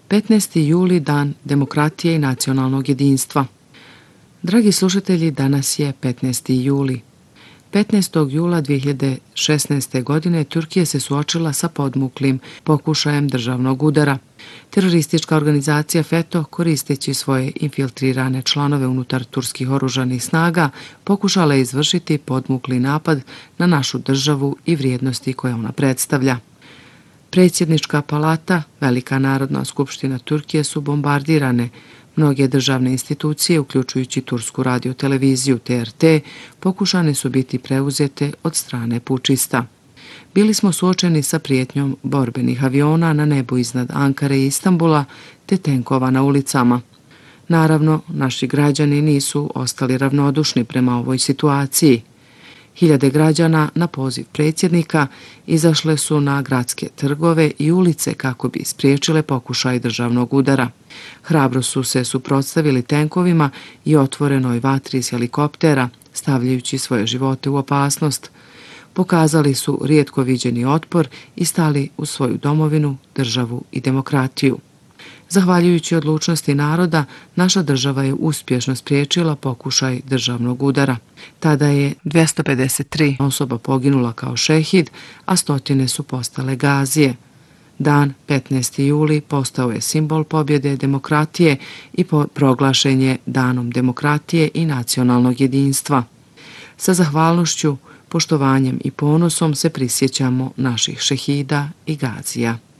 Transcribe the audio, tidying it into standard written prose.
15. juli, dan demokratije i nacionalnog jedinstva. Dragi slušatelji, danas je 15. juli. 15. jula 2016. godine Turkija se suočila sa podmuklim pokušajem državnog udara. Teroristička organizacija FETÖ, koristeći svoje infiltrirane članove unutar turskih oružanih snaga, pokušala je izvršiti podmukli napad na našu državu i vrijednosti koje ona predstavlja. Predsjednička palata, Velika narodna skupština Turkije su bombardirane. Mnoge državne institucije, uključujući Tursku radioteleviziju TRT, pokušane su biti preuzete od strane pučista. Bili smo suočeni sa prijetnjom borbenih aviona na nebu iznad Ankare i Istanbula te tenkova na ulicama. Naravno, naši građani nisu ostali ravnodušni prema ovoj situaciji. Hiljade građana na poziv predsjednika izašle su na gradske trgove i ulice kako bi spriječile pokušaj državnog udara. Hrabro su se suprotstavili tenkovima i otvorenoj vatri iz helikoptera, stavljajući svoje živote u opasnost. Pokazali su rijetko viđeni otpor i stali u svoju domovinu, državu i demokratiju. Zahvaljujući odlučnosti naroda, naša država je uspješno spriječila pokušaj državnog udara. Tada je 253 osoba poginula kao šehid, a stotine su postale gazije. Dan 15. juli postao je simbol pobjede demokratije i proglašen je Danom demokratije i nacionalnog jedinstva. Sa zahvalnošću, poštovanjem i ponosom se prisjećamo naših šehida i gazija.